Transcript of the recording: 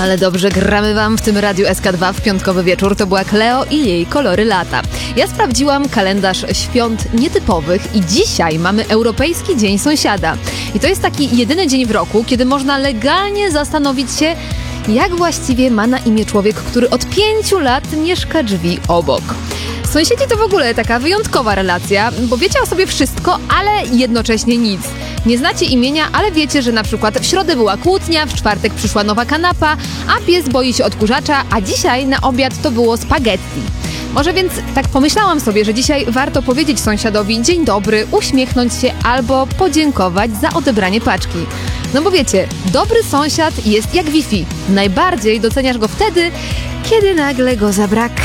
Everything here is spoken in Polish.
Ale dobrze gramy wam w tym Radiu SK2 w piątkowy wieczór. To była Cleo i jej Kolory lata. Ja sprawdziłam kalendarz świąt nietypowych i dzisiaj mamy Europejski Dzień Sąsiada. I to jest taki jedyny dzień w roku, kiedy można legalnie zastanowić się, jak właściwie ma na imię człowiek, który od 5 lat mieszka drzwi obok. Sąsiedzi to w ogóle taka wyjątkowa relacja, bo wiecie o sobie wszystko, ale jednocześnie nic. Nie znacie imienia, ale wiecie, że na przykład w środę była kłótnia, w czwartek przyszła nowa kanapa, a pies boi się odkurzacza, a dzisiaj na obiad to było spaghetti. Może więc tak pomyślałam sobie, że dzisiaj warto powiedzieć sąsiadowi dzień dobry, uśmiechnąć się albo podziękować za odebranie paczki. No bo wiecie, dobry sąsiad jest jak Wi-Fi. Najbardziej doceniasz go wtedy, kiedy nagle go zabraknie.